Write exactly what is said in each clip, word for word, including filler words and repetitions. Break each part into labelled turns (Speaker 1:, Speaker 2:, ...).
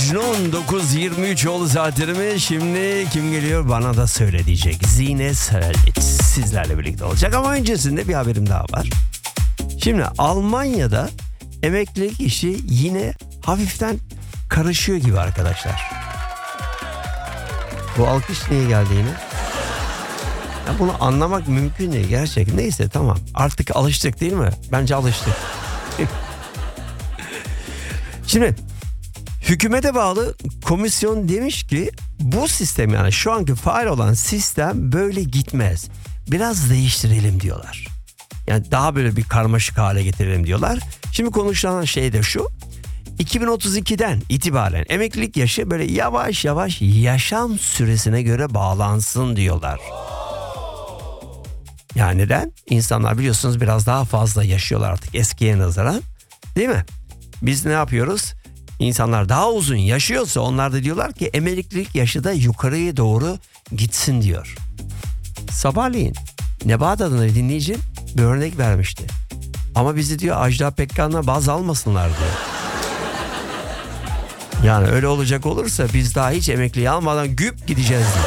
Speaker 1: Mecnun. Dokuz yirmi üç oldu saatlerimi. Şimdi kim geliyor bana da söyle diyecek. Zine Saralit sizlerle birlikte olacak ama öncesinde bir haberim daha var. Şimdi Almanya'da emeklilik işi yine hafiften karışıyor gibi arkadaşlar. Bu alkış niye geldi yine? Ya bunu anlamak mümkün değil gerçekten. Neyse tamam, artık alıştık değil mi? Bence alıştık. Şimdi hükümete bağlı komisyon demiş ki bu sistem, yani şu anki faal olan sistem böyle gitmez. Biraz değiştirelim diyorlar. Yani daha böyle bir karmaşık hale getirelim diyorlar. Şimdi konuşulan şey de şu. iki bin otuz ikiden itibaren emeklilik yaşı böyle yavaş yavaş yaşam süresine göre bağlansın diyorlar. Yani neden? İnsanlar biliyorsunuz biraz daha fazla yaşıyorlar artık eskiye nazaran. Değil mi? Biz ne yapıyoruz? İnsanlar daha uzun yaşıyorsa onlar da diyorlar ki emeklilik yaşı da yukarıya doğru gitsin diyor. Sabahleyin Nebahat adına bir dinleyicim bir örnek vermişti. Ama bizi diyor Ajda Pekkan'la baz almasınlar diyor. Yani öyle olacak olursa biz daha hiç emekliyi almadan güp gideceğiz diyor.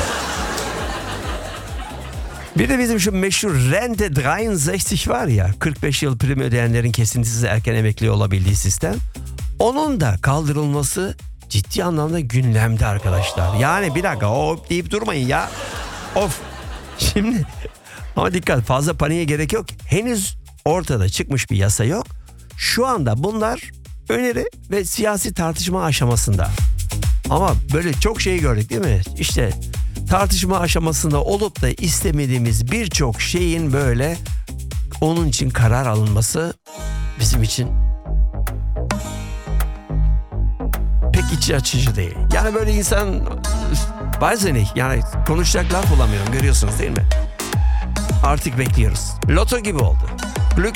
Speaker 1: Bir de bizim şu meşhur Rente altmış var ya, kırk beş yıl prim ödeyenlerin kesintisiz erken emekli olabildiği sistem. Onun da kaldırılması ciddi anlamda gündemde arkadaşlar. Yani bir dakika hop deyip durmayın ya. Of. Şimdi ama dikkat, fazla paniğe gerek yok. Henüz ortada çıkmış bir yasa yok. Şu anda bunlar öneri ve siyasi tartışma aşamasında. Ama böyle çok şey gördük değil mi? İşte tartışma aşamasında olup da istemediğimiz birçok şeyin böyle onun için karar alınması bizim için pek iç açıcı değil. Yani böyle insan bazen yani konuşacak laf bulamıyorum, görüyorsunuz değil mi? Artık bekliyoruz. Loto gibi oldu.